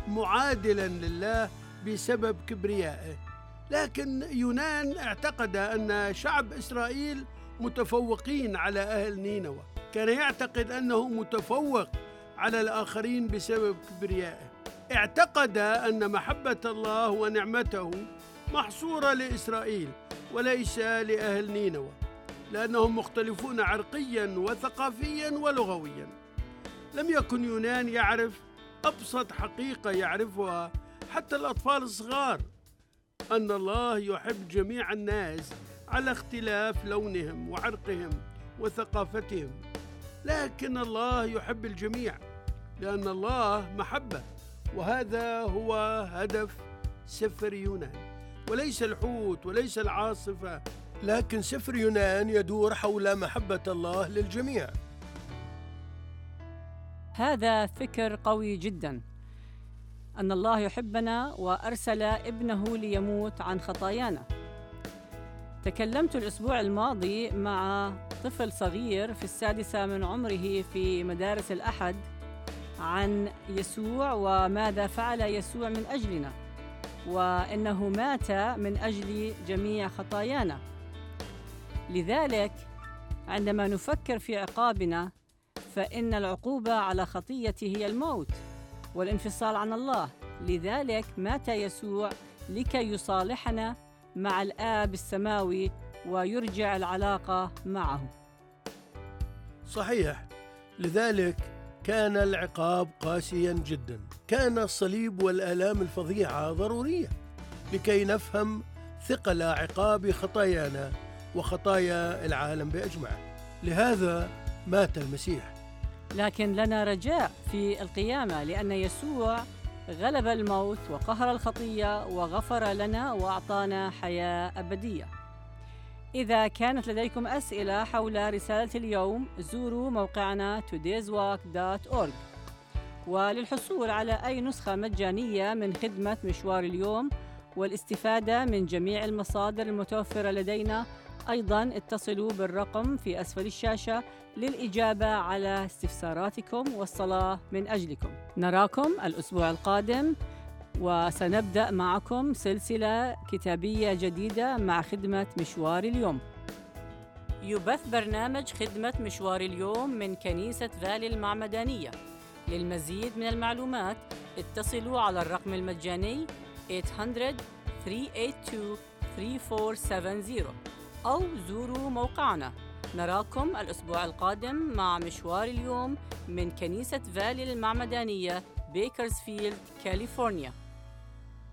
معادلا لله بسبب كبريائه. لكن يونان اعتقد أن شعب إسرائيل متفوقين على أهل نينوى، كان يعتقد أنه متفوق على الآخرين بسبب كبريائه. اعتقد أن محبة الله ونعمته محصورة لإسرائيل وليس لأهل نينوى، لأنهم مختلفون عرقيا وثقافيا ولغويا. لم يكن يونان يعرف أبسط حقيقة يعرفها حتى الأطفال الصغار، أن الله يحب جميع الناس على اختلاف لونهم وعرقهم وثقافتهم. لكن الله يحب الجميع لأن الله محبة، وهذا هو هدف سفر يونان، وليس الحوت وليس العاصفة، لكن سفر يونان يدور حول محبة الله للجميع. هذا فكر قوي جداً، أن الله يحبنا وأرسل ابنه ليموت عن خطايانا. تكلمت الأسبوع الماضي مع طفل صغير في 6 من عمره في مدارس الأحد عن يسوع وماذا فعل يسوع من أجلنا، وإنه مات من أجل جميع خطايانا. لذلك عندما نفكر في عقابنا فإن العقوبة على خطيته هي الموت والانفصال عن الله. لذلك مات يسوع لكي يصالحنا مع الآب السماوي ويرجع العلاقة معه. صحيح، لذلك كان العقاب قاسيا جدا. كان الصليب والآلام الفظيعة ضرورية لكي نفهم ثقل عقاب خطايانا وخطايا العالم بأجمعه. لهذا مات المسيح. لكن لنا رجاء في القيامة، لأن يسوع غلب الموت وقهر الخطية وغفر لنا وأعطانا حياة أبدية. إذا كانت لديكم أسئلة حول رسالة اليوم زوروا موقعنا todayswalk.org. وللحصول على أي نسخة مجانية من خدمة مشوار اليوم والاستفادة من جميع المصادر المتوفرة لدينا، أيضاً اتصلوا بالرقم في أسفل الشاشة للإجابة على استفساراتكم والصلاة من أجلكم. نراكم الأسبوع القادم، وسنبدأ معكم سلسلة كتابية جديدة مع خدمة مشوار اليوم. يبث برنامج خدمة مشوار اليوم من كنيسة فالي المعمدانية. للمزيد من المعلومات اتصلوا على الرقم المجاني 800-382-3470 أو زوروا موقعنا. نراكم الأسبوع القادم مع مشوار اليوم من كنيسة فالي المعمدانية، بيكرزفيلد، كاليفورنيا.